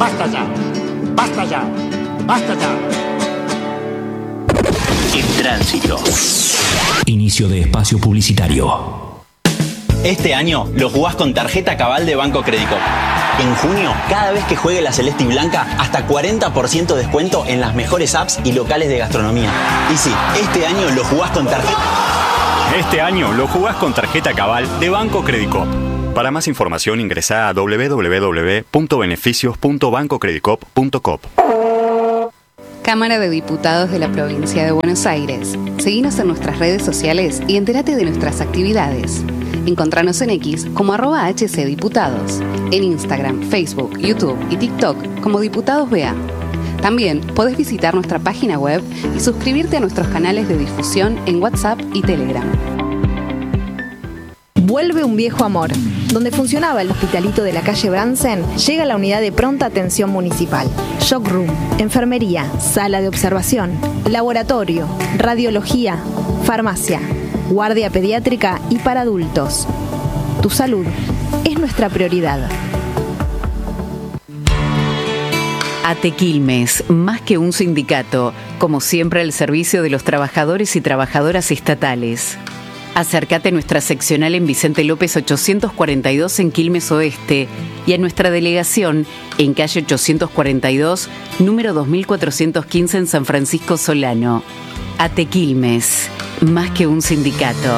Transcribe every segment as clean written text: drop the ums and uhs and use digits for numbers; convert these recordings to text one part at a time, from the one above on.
¡Basta ya! ¡Basta ya! ¡Basta ya! En Tránsito. Inicio de espacio publicitario. Este año lo jugás con tarjeta Cabal de Banco Credicop. En junio, cada vez que juegue la Celeste y Blanca, hasta 40% de descuento en las mejores apps y locales de gastronomía. Y sí, este año lo jugás con tarjeta. Este año lo jugás con tarjeta Cabal de Banco Credicop. Para más información ingresá a www.beneficios.bancocredicop.com. Cámara de Diputados de la Provincia de Buenos Aires. Seguinos en nuestras redes sociales y entérate de nuestras actividades. Encontranos en X como @HCDiputados, en Instagram, Facebook, YouTube y TikTok como Diputados BA. También podés visitar nuestra página web y suscribirte a nuestros canales de difusión en WhatsApp y Telegram. Vuelve un viejo amor. Donde funcionaba el hospitalito de la calle Bransen, llega la unidad de pronta atención municipal. Shock Room, enfermería, sala de observación, laboratorio, radiología, farmacia, guardia pediátrica y para adultos. Tu salud es nuestra prioridad. ATE Quilmes, más que un sindicato, como siempre al servicio de los trabajadores y trabajadoras estatales. Acércate a nuestra seccional en Vicente López 842 en Quilmes Oeste y a nuestra delegación en calle 842, número 2415 en San Francisco Solano. ATE Quilmes, más que un sindicato.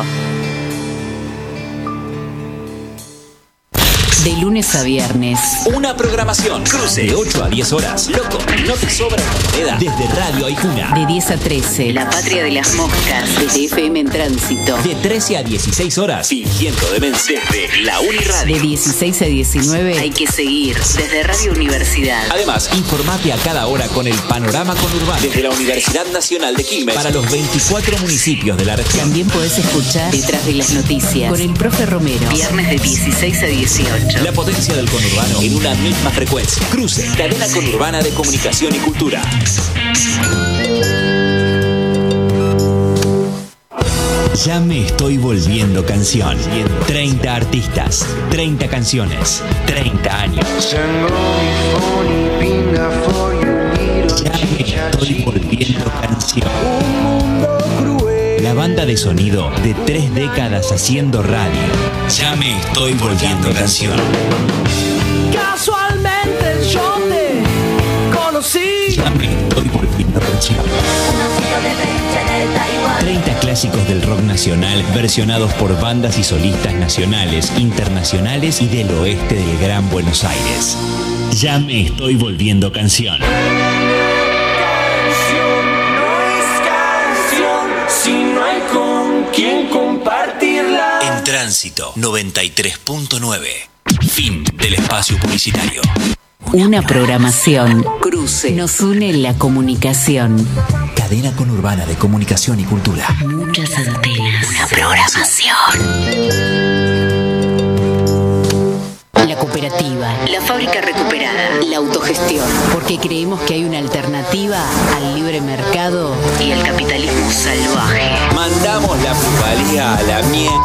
De lunes a viernes. Una programación. Cruce. De 8 a 10 horas. Loco, no te sobra moneda. Desde Radio Aijuna. De 10 a 13. La Patria de las Moscas. Desde FM en Tránsito. De 13 a 16 horas. Fingiendo demencia. Desde la Uniradio. De 16 a 19. Hay que seguir. Desde Radio Universidad. Además, informate a cada hora con el panorama conurbano. Desde la Universidad Nacional de Quilmes. Para los 24 municipios de la región. También podés escuchar Detrás de las Noticias. Con el profe Romero. Viernes de 16 a 18. La potencia del conurbano en una misma frecuencia. Cruce, cadena conurbana de comunicación y cultura. Ya me estoy volviendo canción. 30 artistas, 30 canciones, 30 años. Ya me estoy volviendo canción. La banda de sonido de 3 décadas haciendo radio. Ya me estoy volviendo canción. Casualmente yo te conocí. Ya me estoy volviendo canción. 30 clásicos del rock nacional versionados por bandas y solistas nacionales, internacionales y del oeste del Gran Buenos Aires. Ya me estoy volviendo canción. ¿Quién compartirla? En Tránsito 93.9. Fin del espacio publicitario. Una programación. Cruce. Nos une la comunicación. Cadena conurbana de comunicación y cultura. Muchas antenas. Una programación. La cooperativa, la fábrica recuperada, la autogestión, porque creemos que hay una alternativa al libre mercado y al capitalismo salvaje. Mandamos la plusvalía a la mierda.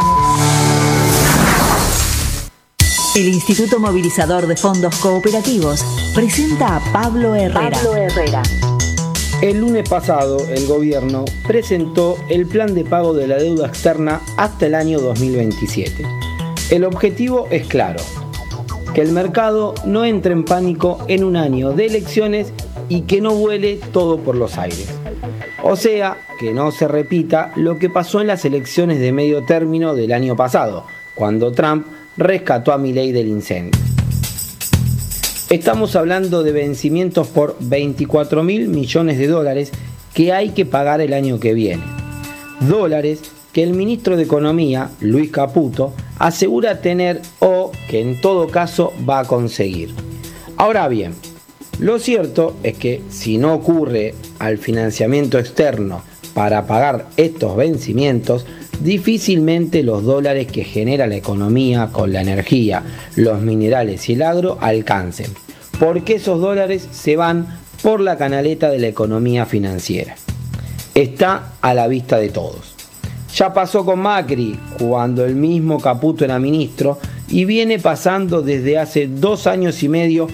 El Instituto Movilizador de Fondos Cooperativos presenta a Pablo Herrera. El lunes pasado, el gobierno presentó el plan de pago de la deuda externa hasta el año 2027. El objetivo es claro, que el mercado no entre en pánico en un año de elecciones y que no vuele todo por los aires. O sea, que no se repita lo que pasó en las elecciones de medio término del año pasado, cuando Trump rescató a Milei del incendio. Estamos hablando de vencimientos por 24.000 millones de dólares que hay que pagar el año que viene. Dólares que el ministro de Economía, Luis Caputo, asegura tener o que en todo caso va a conseguir. Ahora bien, lo cierto es que si no ocurre al financiamiento externo para pagar estos vencimientos, difícilmente los dólares que genera la economía con la energía, los minerales y el agro alcancen, porque esos dólares se van por la canaleta de la economía financiera. Está a la vista de todos. Ya pasó con Macri, cuando el mismo Caputo era ministro, y viene pasando desde hace 2 años y medio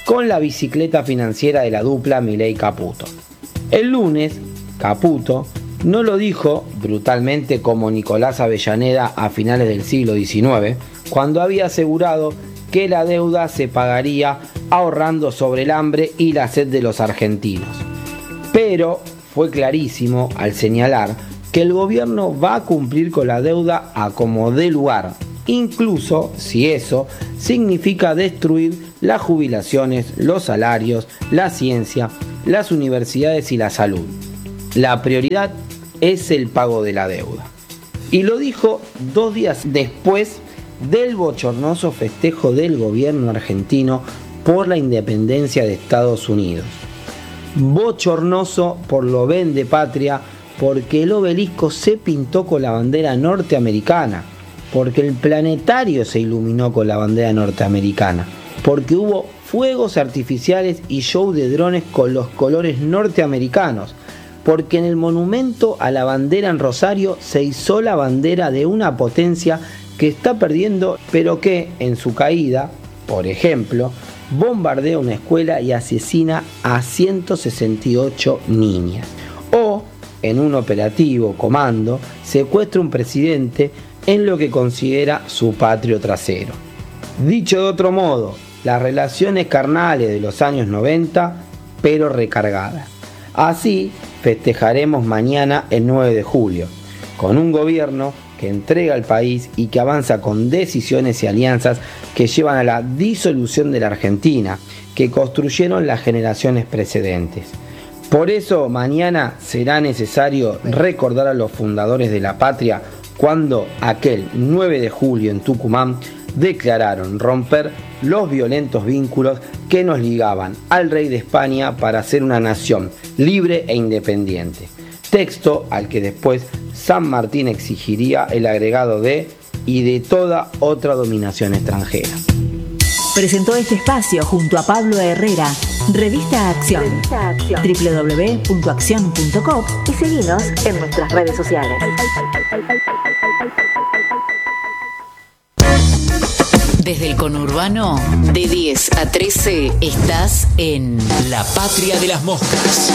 con la bicicleta financiera de la dupla Milei-Caputo. El lunes, Caputo no lo dijo brutalmente como Nicolás Avellaneda a finales del siglo XIX, cuando había asegurado que la deuda se pagaría ahorrando sobre el hambre y la sed de los argentinos. Pero fue clarísimo al señalar que el gobierno va a cumplir con la deuda a como dé lugar, incluso si eso significa destruir las jubilaciones, los salarios, la ciencia, las universidades y la salud. La prioridad es el pago de la deuda. Y lo dijo 2 días después del bochornoso festejo del gobierno argentino por la independencia de Estados Unidos. Bochornoso por lo vende patria, porque el obelisco se pintó con la bandera norteamericana, porque el planetario se iluminó con la bandera norteamericana, porque hubo fuegos artificiales y show de drones con los colores norteamericanos, porque en el monumento a la bandera en Rosario se izó la bandera de una potencia que está perdiendo, pero que en su caída, por ejemplo, bombardea una escuela y asesina a 168 niñas. O, en un operativo comando, secuestra un presidente en lo que considera su patrio trasero. Dicho de otro modo, las relaciones carnales de los años 90, pero recargadas. Así festejaremos mañana el 9 de julio, con un gobierno que entrega al país y que avanza con decisiones y alianzas que llevan a la disolución de la Argentina, que construyeron las generaciones precedentes. Por eso mañana será necesario recordar a los fundadores de la patria cuando aquel 9 de julio en Tucumán declararon romper los violentos vínculos que nos ligaban al rey de España para ser una nación libre e independiente. Texto al que después San Martín exigiría el agregado de y de toda otra dominación extranjera. Presentó este espacio junto a Pablo Herrera, Revista Acción, www.accion.com y seguinos en nuestras redes sociales. Desde el conurbano, de 10 a 13, estás en La Patria de las Moscas.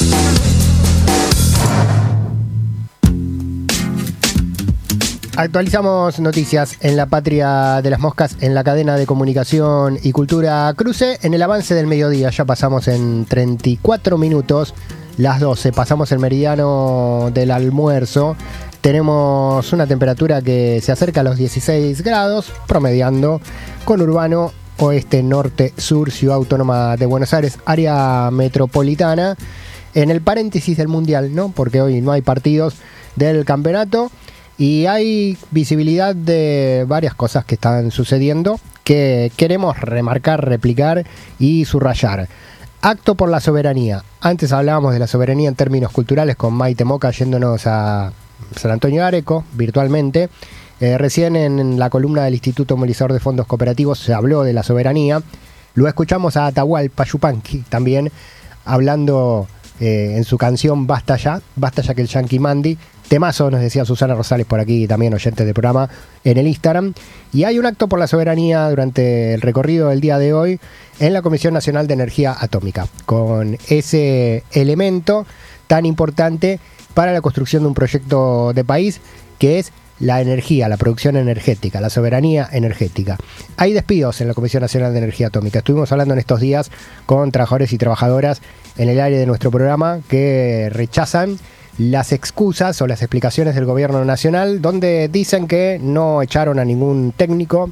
Actualizamos noticias en La Patria de las Moscas en la cadena de comunicación y cultura Cruce. En el avance del mediodía ya pasamos en 34 minutos, las 12, pasamos el meridiano del almuerzo. Tenemos una temperatura que se acerca a los 16 grados, promediando conurbano, oeste, norte, sur, Ciudad Autónoma de Buenos Aires, área metropolitana. En el paréntesis del Mundial, ¿no? Porque hoy no hay partidos del campeonato. Y hay visibilidad de varias cosas que están sucediendo que queremos remarcar, replicar y subrayar. Acto por la soberanía. Antes hablábamos de la soberanía en términos culturales con Maite Moca yéndonos a San Antonio de Areco virtualmente. Recién en la columna del Instituto Movilizador de Fondos Cooperativos se habló de la soberanía. Luego escuchamos a Atahualpa Yupanqui también hablando en su canción Basta ya que el Yankee Mandi. Temazo, nos decía Susana Rosales por aquí, también oyente del programa, en el Instagram. Y hay un acto por la soberanía durante el recorrido del día de hoy en la Comisión Nacional de Energía Atómica, con ese elemento tan importante para la construcción de un proyecto de país que es la energía, la producción energética, la soberanía energética. Hay despidos en la Comisión Nacional de Energía Atómica. Estuvimos hablando en estos días con trabajadores y trabajadoras en el área de nuestro programa que rechazan las excusas o las explicaciones del gobierno nacional, donde dicen que no echaron a ningún técnico,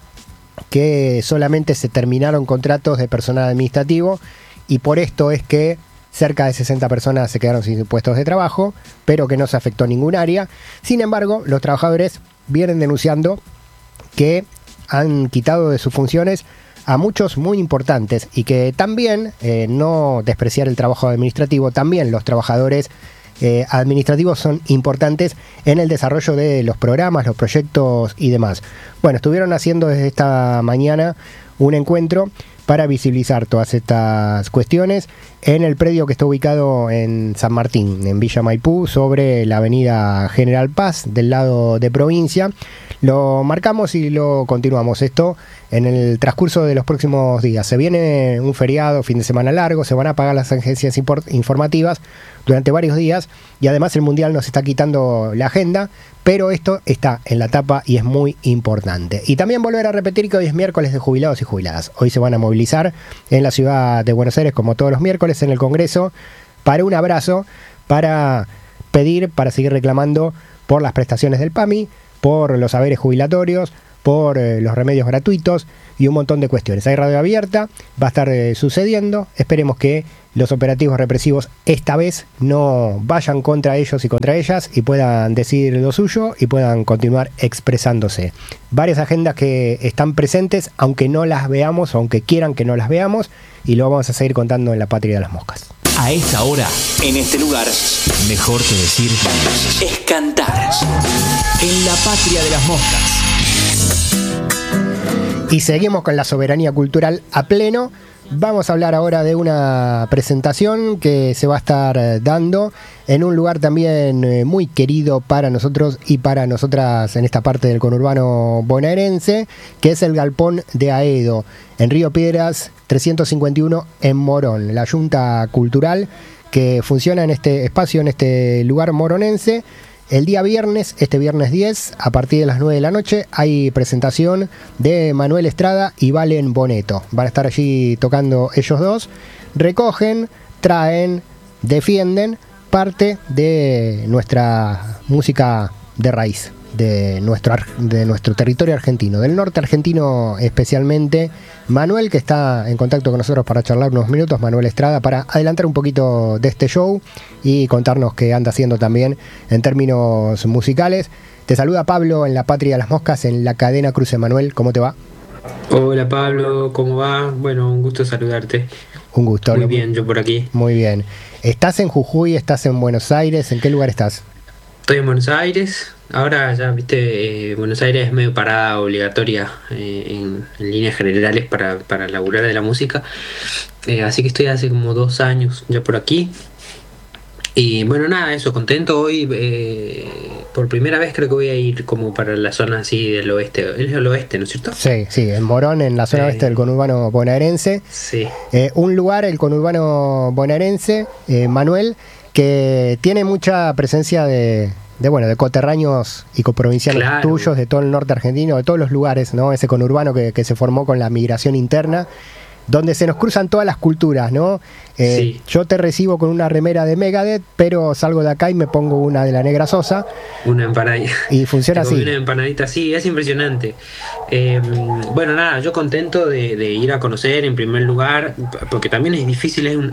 que solamente se terminaron contratos de personal administrativo y por esto es que cerca de 60 personas se quedaron sin puestos de trabajo, pero que no se afectó ningún área. Sin embargo, los trabajadores vienen denunciando que han quitado de sus funciones a muchos muy importantes y que también, no despreciar el trabajo administrativo, también los trabajadores administrativos son importantes en el desarrollo de los programas, los proyectos y demás. Bueno, estuvieron haciendo desde esta mañana un encuentro para visibilizar todas estas cuestiones en el predio que está ubicado en San Martín, en Villa Maipú, sobre la avenida General Paz, del lado de provincia. Lo marcamos y lo continuamos esto en el transcurso de los próximos días. Se viene un feriado, fin de semana largo, se van a apagar las agencias informativas durante varios días y además el Mundial nos está quitando la agenda, pero esto está en la tapa y es muy importante. Y también volver a repetir que hoy es miércoles de jubilados y jubiladas. Hoy se van a movilizar en la ciudad de Buenos Aires, como todos los miércoles, en el Congreso, para un abrazo, para pedir, para seguir reclamando por las prestaciones del PAMI, por los haberes jubilatorios, por los remedios gratuitos y un montón de cuestiones. Hay radio abierta, va a estar sucediendo. Esperemos que los operativos represivos esta vez no vayan contra ellos y contra ellas y puedan decir lo suyo y puedan continuar expresándose. Varias agendas que están presentes, aunque no las veamos, aunque quieran que no las veamos, y lo vamos a seguir contando en La Patria de las Moscas. A esta hora, en este lugar, mejor que decir es cantar. En La Patria de las Moscas. Y seguimos con la soberanía cultural a pleno. Vamos a hablar ahora de una presentación que se va a estar dando en un lugar también muy querido para nosotros y para nosotras en esta parte del conurbano bonaerense, que es el Galpón de Aedo, en Río Piedras 351 en Morón. La Junta Cultural que funciona en este espacio, en este lugar moronense. El día viernes, este viernes 10, a partir de las 9 de la noche, hay presentación de Manuel Estrada y Valen Boneto. Van a estar allí tocando ellos dos. Recogen, traen, defienden parte de nuestra música de raíz, de nuestro territorio argentino, del norte argentino especialmente. Manuel, que está en contacto con nosotros para charlar unos minutos, Manuel Estrada, para adelantar un poquito de este show y contarnos qué anda haciendo también en términos musicales. Te saluda Pablo en La Patria de las Moscas, en la cadena Cruce. Manuel, ¿cómo te va? Hola Pablo, ¿cómo va? Bueno, un gusto saludarte. Un gusto. Muy bien, yo por aquí. Muy bien. ¿Estás en Jujuy? ¿Estás en Buenos Aires? ¿En qué lugar estás? Estoy en Buenos Aires. Ahora ya, viste, Buenos Aires es medio parada obligatoria en líneas generales para laburar de la música. Así que estoy hace como 2 años ya por aquí. Y bueno, nada, eso, contento hoy. Por primera vez creo que voy a ir como para la zona así del oeste. Es el oeste, ¿no es cierto? Sí, en Morón, en la zona oeste del conurbano bonaerense. Sí. Un lugar, el conurbano bonaerense, Manuel, que tiene mucha presencia de coterráneos y coprovincianos tuyos de todo el norte argentino, de todos los lugares, ¿no? Ese conurbano que se formó con la migración interna, donde se nos cruzan todas las culturas, ¿no? Sí. Yo te recibo con una remera de Megadeth, pero salgo de acá y me pongo una de la Negra Sosa. Una empanadita. Y funciona así. Una empanadita, sí, es impresionante. Bueno, nada, yo contento de ir a conocer en primer lugar, porque también es difícil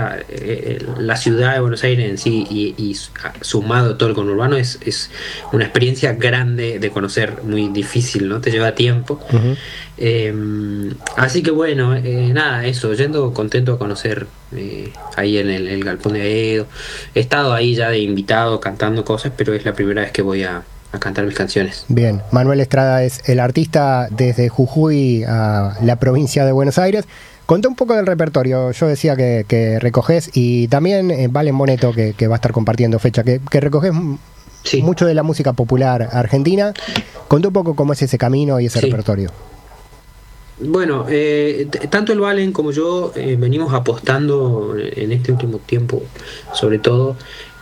la ciudad de Buenos Aires en sí, y sumado todo el conurbano, es una experiencia grande de conocer, muy difícil, ¿no? Te lleva tiempo. Uh-huh. Así que bueno, nada, eso, yendo contento a conocer ahí en el Galpón de Aedo. He estado ahí ya de invitado cantando cosas, pero es la primera vez que voy a cantar mis canciones. Bien, Manuel Estrada es el artista desde Jujuy a la provincia de Buenos Aires. Contá un poco del repertorio. Yo decía que recoges, y también Valen Boneto, que va a estar compartiendo fecha, que recoges mucho de la música popular argentina. Contá un poco cómo es ese camino y ese repertorio. Bueno, tanto el Valen como yo venimos apostando en este último tiempo, sobre todo,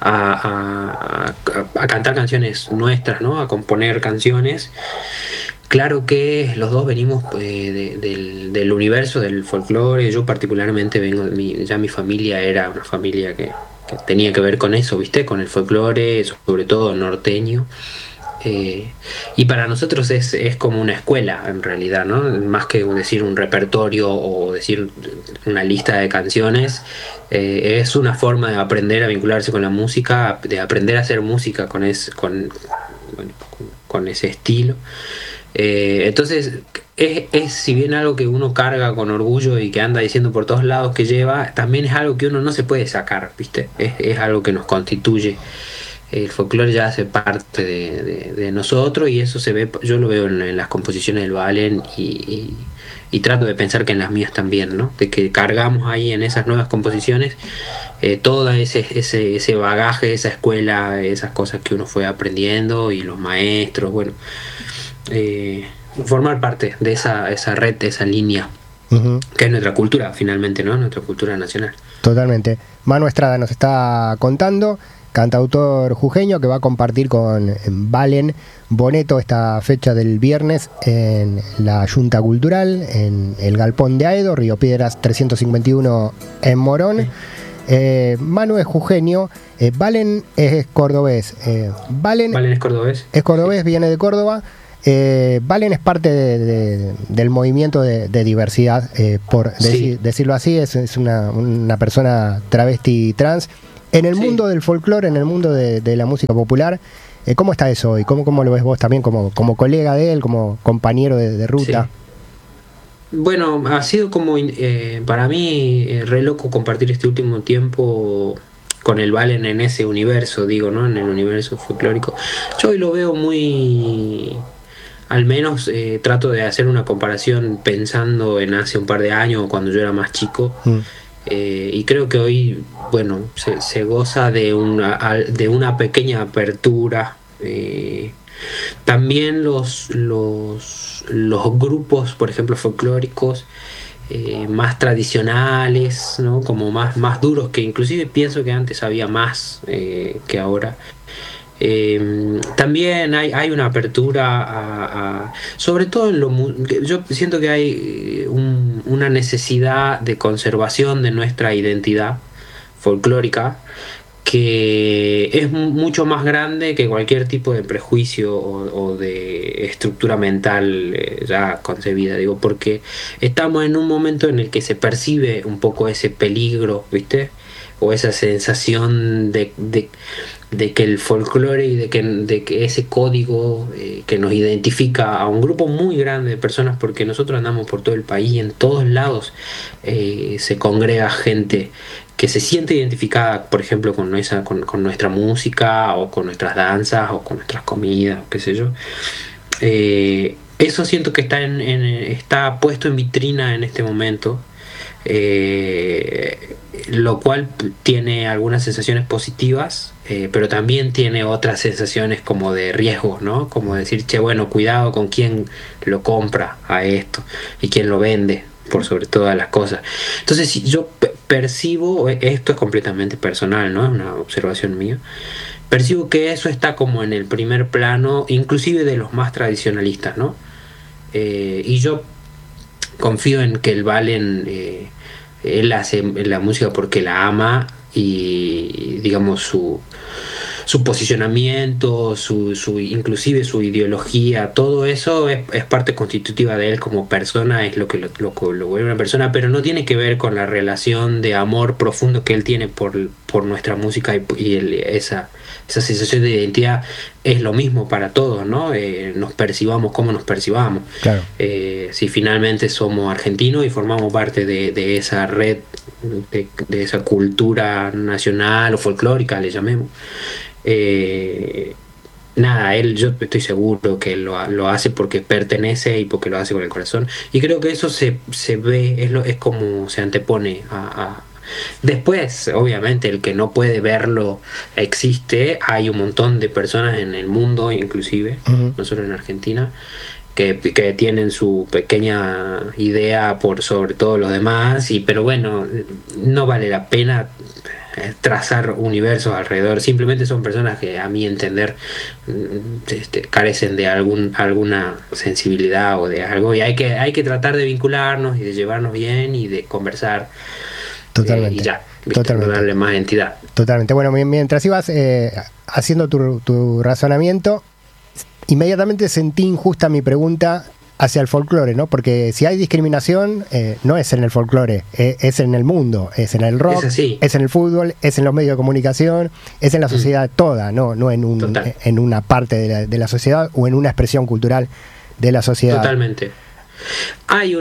a cantar canciones nuestras, ¿no? A componer canciones. Claro que los dos venimos del universo del folclore. Yo particularmente vengo, mi familia era una familia que tenía que ver con eso, ¿viste? Con el folclore, sobre todo norteño. Y para nosotros es como una escuela en realidad, ¿no? Más que decir un repertorio o decir una lista de canciones, es una forma de aprender a vincularse con la música, de aprender a hacer música con ese estilo. Entonces es si bien algo que uno carga con orgullo y que anda diciendo por todos lados que lleva, también es algo que uno no se puede sacar, ¿viste? Es algo que nos constituye. El folclore ya hace parte de nosotros, y eso se ve, yo lo veo en las composiciones del Valen, y trato de pensar que en las mías también, ¿no? De que cargamos ahí en esas nuevas composiciones todo ese bagaje, esa escuela, esas cosas que uno fue aprendiendo, y los maestros, bueno. formar parte de esa red, de esa línea, que es nuestra cultura finalmente, ¿no? Nuestra cultura nacional. Totalmente. Manu Estrada nos está contando, cantautor jujeño, que va a compartir con Valen Boneto esta fecha del viernes en la Junta Cultural, en el Galpón de Aedo, Río Piedras 351 en Morón. Manu es jujeño, Valen es cordobés. Valen es cordobés. Es cordobés, viene de Córdoba. Valen es parte del movimiento de diversidad, por decirlo así, es una persona travesti trans. En el mundo del folclore, en el mundo de la música popular, ¿cómo está eso hoy? ¿Cómo lo ves vos también como colega de él, como compañero de ruta? Sí. Bueno, ha sido como para mí re loco compartir este último tiempo con el Valen en ese universo, digo, ¿no? En el universo folclórico. Yo hoy lo veo muy... Al menos trato de hacer una comparación pensando en hace un par de años, cuando yo era más chico. Y creo que hoy, bueno, se goza de una pequeña apertura. También los grupos, por ejemplo, folclóricos, más tradicionales, ¿no? Como más duros, que inclusive pienso que antes había más que ahora. También hay una apertura sobre todo yo siento que hay una necesidad de conservación de nuestra identidad folclórica que es mucho más grande que cualquier tipo de prejuicio o de estructura mental ya concebida, digo, porque estamos en un momento en el que se percibe un poco ese peligro, ¿viste? O esa sensación de que el folclore y de que ese código que nos identifica a un grupo muy grande de personas, porque nosotros andamos por todo el país y en todos lados se congrega gente que se siente identificada, por ejemplo, con nuestra música o con nuestras danzas o con nuestras comidas, qué sé yo. Eso siento que está puesto en vitrina en este momento. Lo cual tiene algunas sensaciones positivas, pero también tiene otras sensaciones como de riesgo, ¿no? Como decir, che, bueno, cuidado con quién lo compra a esto y quién lo vende, por sobre todas las cosas. Entonces, si yo percibo, esto es completamente personal, ¿no? Es una observación mía. Percibo que eso está como en el primer plano, inclusive de los más tradicionalistas, ¿no? Y yo confío en que el Valen él hace la música porque la ama y digamos su posicionamiento, inclusive su ideología, todo eso es parte constitutiva de él como persona, es lo que lo vuelve una persona, pero no tiene que ver con la relación de amor profundo que él tiene por nuestra música y esa sensación de identidad es lo mismo para todos, ¿no? Nos percibamos como nos percibamos. Claro. Si finalmente somos argentinos y formamos parte de esa red, de esa cultura nacional o folclórica, le llamemos. Nada, yo estoy seguro que lo hace porque pertenece y porque lo hace con el corazón. Y creo que eso se ve, es como se antepone a Después, obviamente, el que no puede verlo existe. Hay un montón de personas en el mundo, inclusive, no solo en Argentina, que tienen su pequeña idea por sobre todo los demás, pero bueno, no vale la pena trazar universos alrededor. Simplemente son personas que, a mi entender, carecen de alguna sensibilidad o de algo, y hay que tratar de vincularnos y de llevarnos bien y de conversar. Totalmente. Y ya, totalmente. No darle más entidad. Totalmente. Bueno, mientras ibas haciendo tu razonamiento, inmediatamente sentí injusta mi pregunta hacia el folclore, ¿no? Porque si hay discriminación, no es en el folclore, es en el mundo, es en el rock, es en el fútbol, es en los medios de comunicación, es en la sociedad toda, no en una parte de la sociedad o en una expresión cultural de la sociedad. Totalmente. Hay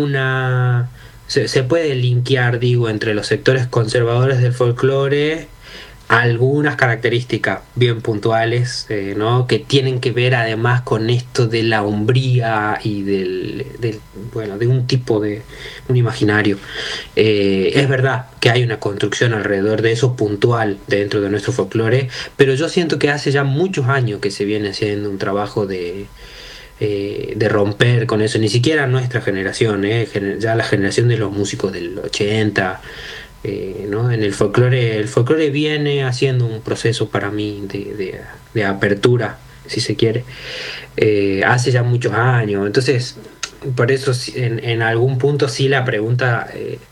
se puede linkear, digo, entre los sectores conservadores del folclore algunas características bien puntuales, ¿no? Que tienen que ver además con esto de la hombría y de un tipo de un imaginario. Es verdad que hay una construcción alrededor de eso puntual dentro de nuestro folclore, pero yo siento que hace ya muchos años que se viene haciendo un trabajo de de romper con eso, ni siquiera nuestra generación, ya la generación de los músicos del 80, ¿no? En el folclore viene haciendo un proceso para mí de apertura, si se quiere, hace ya muchos años. Entonces, por eso en algún punto sí la pregunta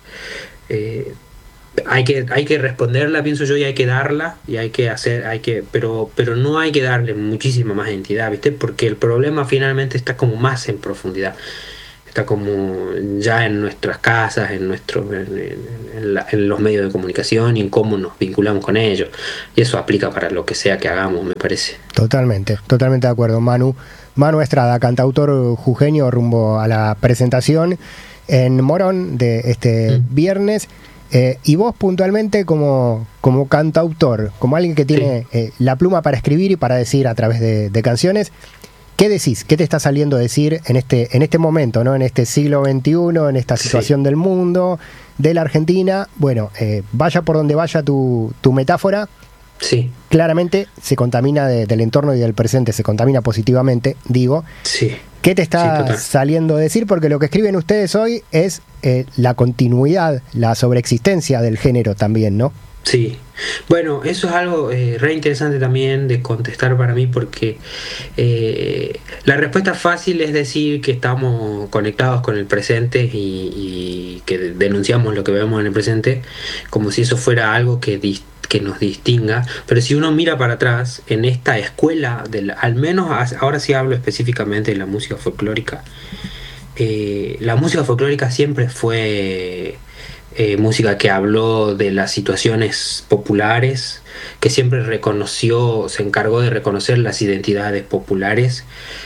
hay que responderla, pienso yo, y hay que darla, y pero no hay que darle muchísima más entidad, ¿viste? Porque el problema finalmente está como más en profundidad, está como ya en nuestras casas, en los medios de comunicación y en cómo nos vinculamos con ellos, y eso aplica para lo que sea que hagamos, me parece. Totalmente de acuerdo. Manu Estrada, cantautor jujeño, rumbo a la presentación en Morón de este viernes. Y vos puntualmente como cantautor, como alguien que tiene la pluma para escribir y para decir a través de canciones, ¿qué decís? ¿Qué te está saliendo a decir en este momento, ¿no? En este siglo XXI, en esta situación del mundo, de la Argentina? Bueno, vaya por donde vaya tu metáfora, claramente se contamina del entorno y del presente, se contamina positivamente, digo. Sí. ¿Qué te está saliendo a decir? Porque lo que escriben ustedes hoy es la continuidad, la sobreexistencia del género también, ¿no? Sí. Bueno, eso es algo re interesante también de contestar para mí, porque la respuesta fácil es decir que estamos conectados con el presente y que denunciamos lo que vemos en el presente, como si eso fuera algo que nos distinga. Pero si uno mira para atrás, en esta escuela, al menos ahora sí hablo específicamente de la música folclórica, la música folclórica siempre fue música que habló de las situaciones populares, que siempre se encargó de reconocer las identidades populares,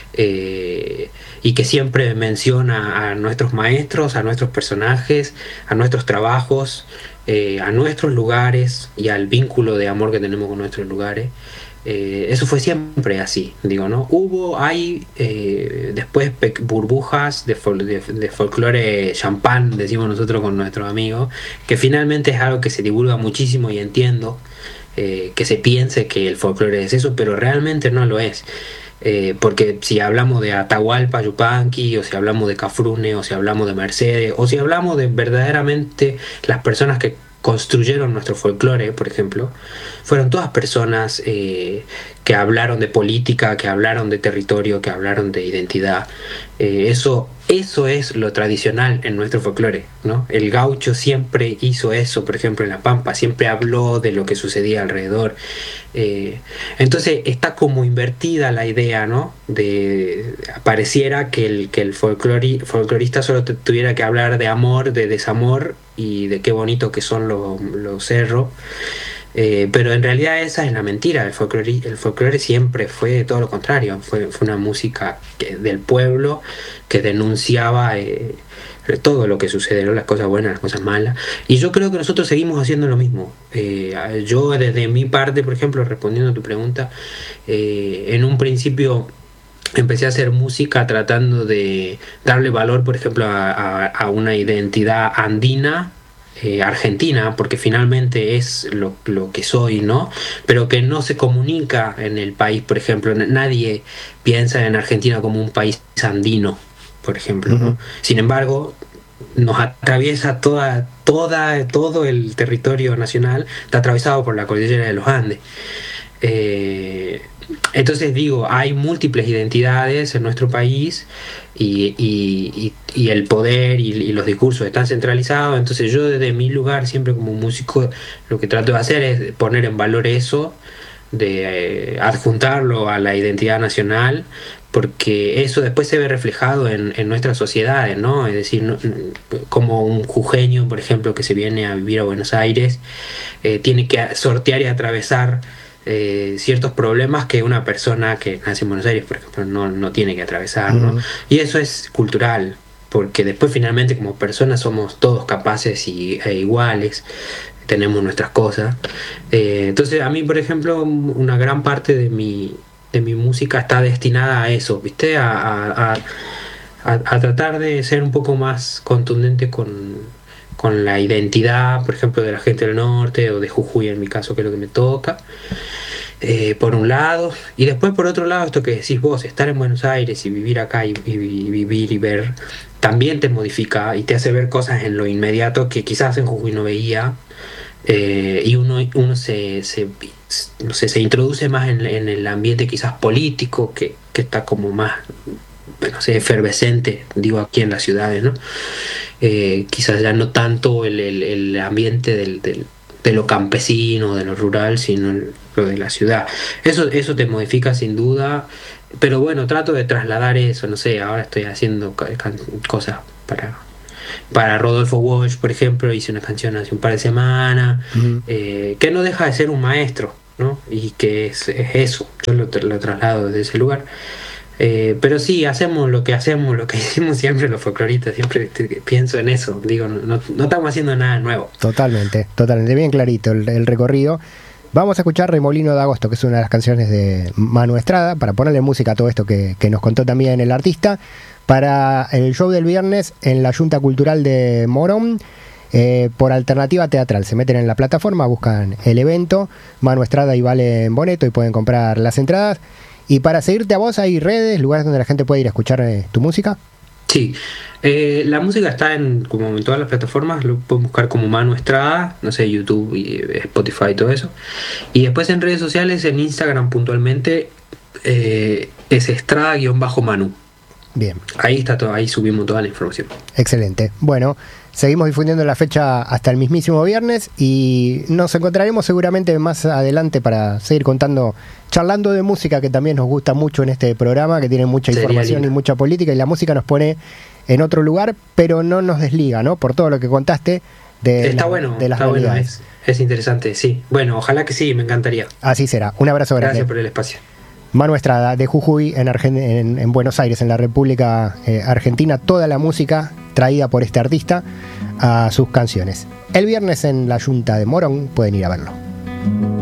y que siempre menciona a nuestros maestros, a nuestros personajes, a nuestros trabajos, a nuestros lugares y al vínculo de amor que tenemos con nuestros lugares. Eso fue siempre así, digo, ¿no? Hay después burbujas de folclore champán, decimos nosotros con nuestros amigos, que finalmente es algo que se divulga muchísimo, y entiendo que se piense que el folclore es eso, pero realmente no lo es. Porque si hablamos de Atahualpa Yupanqui, o si hablamos de Cafrune, o si hablamos de Mercedes, o si hablamos de verdaderamente las personas que construyeron nuestro folclore, por ejemplo, fueron todas personas que hablaron de política, que hablaron de territorio, que hablaron de identidad. Eso es lo tradicional en nuestro folclore, ¿no? El gaucho siempre hizo eso, por ejemplo, en La Pampa, siempre habló de lo que sucedía alrededor. Entonces está como invertida la idea, ¿no? Pareciera que el folclorista solo tuviera que hablar de amor, de desamor y de qué bonito que son los cerros. Pero en realidad esa es la mentira. El folclore siempre fue todo lo contrario, fue una música del pueblo que denunciaba todo lo que sucede, ¿no? Las cosas buenas, las cosas malas, y yo creo que nosotros seguimos haciendo lo mismo. Yo desde mi parte, por ejemplo, respondiendo a tu pregunta, en un principio empecé a hacer música tratando de darle valor, por ejemplo, a una identidad andina, argentina, porque finalmente es lo que soy, ¿no? Pero que no se comunica en el país, por ejemplo. Nadie piensa en Argentina como un país andino, por ejemplo, ¿no? Sin embargo, nos atraviesa todo el territorio nacional, está atravesado por la cordillera de los Andes. Entonces digo, hay múltiples identidades en nuestro país, y el poder y los discursos están centralizados. Entonces yo, desde mi lugar, siempre como músico, lo que trato de hacer es poner en valor eso, de adjuntarlo a la identidad nacional, porque eso después se ve reflejado en nuestras sociedades, ¿no? Es decir, como un jujeño, por ejemplo, que se viene a vivir a Buenos Aires, tiene que sortear y atravesar ciertos problemas que una persona que nace en Buenos Aires, por ejemplo, no tiene que atravesar, ¿no? Y eso es cultural, porque después finalmente como personas somos todos capaces e iguales, tenemos nuestras cosas. Entonces a mí, por ejemplo, una gran parte de mi música está destinada a eso, ¿viste? A tratar de ser un poco más contundente con la identidad, por ejemplo, de la gente del norte, o de Jujuy en mi caso, que es lo que me toca. por un lado, y después por otro lado, esto que decís vos, estar en Buenos Aires y vivir acá y vivir y ver, también te modifica y te hace ver cosas en lo inmediato que quizás en Jujuy no veía, y uno se introduce más en el ambiente quizás político, que está como más, no sé, efervescente, digo, aquí en las ciudades, ¿no? Quizás ya no tanto el ambiente de lo campesino, de lo rural, sino lo de la ciudad. Eso te modifica sin duda, pero bueno, trato de trasladar eso, no sé, ahora estoy haciendo cosas para Rodolfo Walsh, por ejemplo, hice una canción hace un par de semanas, que no deja de ser un maestro, ¿no? Y que es eso, yo lo traslado desde ese lugar. Pero sí, hacemos lo que hicimos siempre los folcloristas, siempre pienso en eso, digo, no estamos haciendo nada nuevo. Totalmente, bien clarito el recorrido. Vamos a escuchar Remolino de Agosto, que es una de las canciones de Manu Estrada, para ponerle música a todo esto que nos contó también el artista, para el show del viernes en la Junta Cultural de Morón, por Alternativa Teatral. Se meten en la plataforma, buscan el evento, Manu Estrada y Valen Boneto, y pueden comprar las entradas. Y para seguirte a vos, ¿hay redes, lugares donde la gente puede ir a escuchar tu música? Sí, la música está como en todas las plataformas, lo pueden buscar como Manu Estrada, no sé, YouTube, y Spotify y todo eso. Y después en redes sociales, en Instagram puntualmente, es Estrada-Manu. Bien. Ahí está todo, ahí subimos toda la información. Excelente. Bueno, seguimos difundiendo la fecha hasta el mismísimo viernes y nos encontraremos seguramente más adelante para seguir charlando de música, que también nos gusta mucho en este programa, que tiene mucha información y mucha política, y la música nos pone en otro lugar, pero no nos desliga, ¿no? Por todo lo que contaste de las realidades. Es interesante, sí. Bueno, ojalá que sí, me encantaría. Así será. Un abrazo grande. Gracias por el espacio. Manu Estrada, de Jujuy, en Buenos Aires, en la República Argentina, toda la música traída por este artista a sus canciones. El viernes en la Junta de Morón pueden ir a verlo.